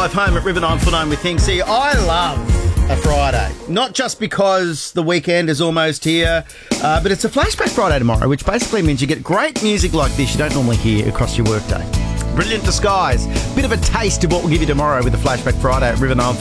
drive home at River 949 with Things. See, I love a Friday. Not just because the weekend is almost here, but it's a Flashback Friday tomorrow, which basically means you get great music like this you don't normally hear across your workday. Brilliant disguise. Bit of a taste of what we'll give you tomorrow with the Flashback Friday at River 949.